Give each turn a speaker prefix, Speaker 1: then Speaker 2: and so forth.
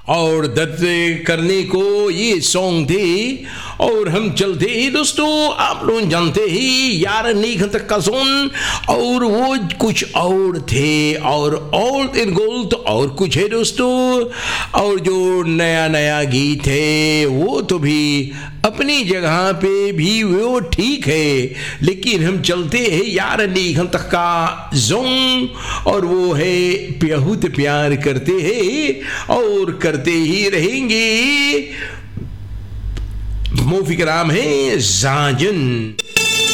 Speaker 1: और दर्द करने को ये सॉन्ग थे। और हम चलते ही दोस्तों, आप लोग जानते ही यार नीक तक का सोन, और वो कुछ और थे, और इन गोल तो और कुछ है दोस्तों। और जो नया नया गीत है वो तो भी अपनी जगह पे भी वो ठीक है, लेकिन हम चलते हैं यार नीक तक का जोंग, और वो है बहुत प्यार करते हैं और करते ही रहेंगे। मुफ्ती का नाम है जाजन।